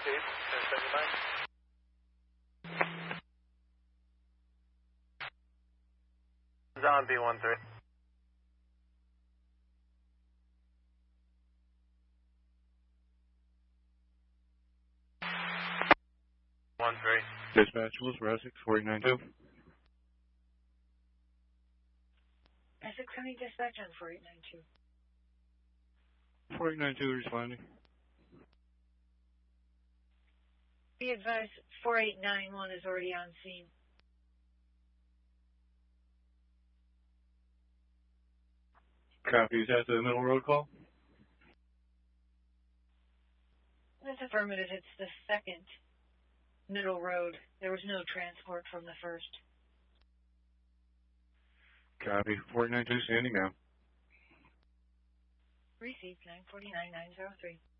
Steve, 1079. On B13. Dispatch, Willis Essex, 492. Essex County Dispatch on 4892. 492 responding. Be advised, 4891 is already on scene. Copy. Is that the middle road call? That's affirmative. It's the second middle road. There was no transport from the first. Copy. 492 standing now. Received 949-903.